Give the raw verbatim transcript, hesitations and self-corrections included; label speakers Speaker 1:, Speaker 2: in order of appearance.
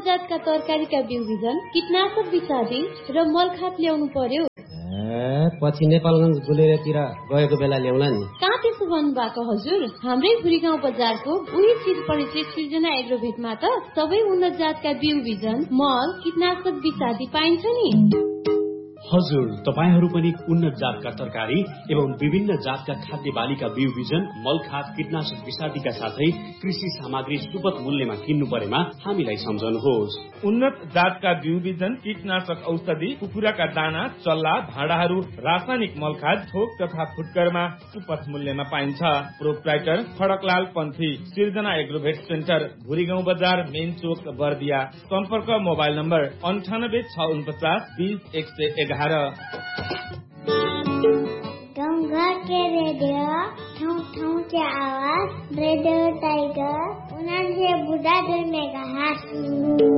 Speaker 1: जातका तरकारीका बिउ बिजन, कीटनाशक विषादी र मलखात ल्याउनु पर्यो।
Speaker 2: पछि नेपालगञ्ज गुलेरतिर गएको बेला ल्याउला नि।
Speaker 1: कहाँ त्यसो भन्नु भएको हजुर? हाम्रै भुरी गाउँ बजारको उही चिज परिचय सृजना एग्रोभेटमा त सबै उन्नत जातका बिउ बिजन, मल, कीटनाशक विषादी पाइन्छ नि।
Speaker 3: हजुर, तपाईहरू पनि उन्नत जातका तरकारी एवं विभिन्न जातका खाद्य बालीका बिउ बिजन, मलखात, कीटनाशक विषादीका साथै कृषि सामग्री सुपथ मूल्यमा किन्नु परेमा हामीलाई सम्झनुहोस्।
Speaker 4: उन्नत जातका बिउ बिजन, कीटनाशक औषधि, कुखुराका दाना, चल्ला, भाँडाहरू, रासायनिक मलखात थोक तथा फुटकरमा सुपथ मूल्यमा पाइन्छ। प्रोप्राइटर खडकलाल पन्थी, सृजना एग्रोभेट सेन्टर, भुरी गाउँ बजार, मेन चोक, बर्दिया। सम्पर्क मोबाइल नम्बर अन्ठानब्बे छ उनपचास बीस एक सय एघार।
Speaker 5: गाउँ घर के रेडियो, ठाउँ ठाउँ के आवाज, रेडियो टाइगर उनासी बुढा दुई मेगा